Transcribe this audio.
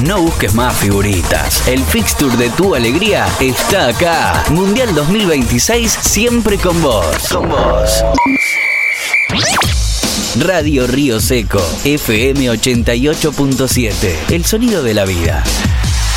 No busques más figuritas. El fixture de tu alegría está acá. Mundial 2026 siempre con vos. Con vos. Radio Río Seco, FM 88.7. El sonido de la vida.